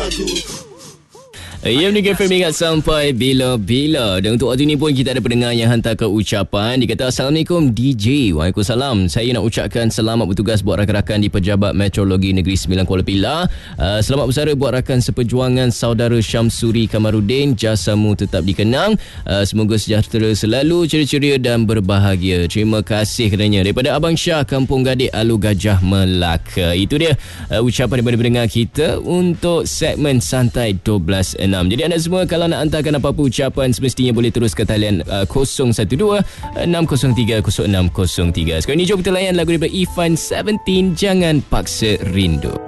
Ya, ni KFM ingat sampai bila-bila. Dan untuk waktu ni pun kita ada pendengar yang hantarkan ucapan. Dia kata, Assalamualaikum DJ. Waalaikumsalam. Saya nak ucapkan selamat bertugas buat rakan-rakan di Pejabat Meteorologi Negeri Sembilan Kuala Pilah. Selamat bersara buat rakan seperjuangan saudara Syamsuri Kamarudin. Jasamu tetap dikenang. Semoga sejahtera selalu, ceria-ceria dan berbahagia. Terima kasih kerana. Daripada Abang Syah, Kampung Gadik, Alu Gajah, Melaka. Itu dia ucapan daripada pendengar kita untuk segmen Santai 12.6. Jadi anda semua kalau nak hantarkan apa-apa ucapan semestinya boleh terus ke talian 012-603-0603. Sekarang ni jom kita layan lagu daripada Ifan 17, Jangan Paksa Rindu.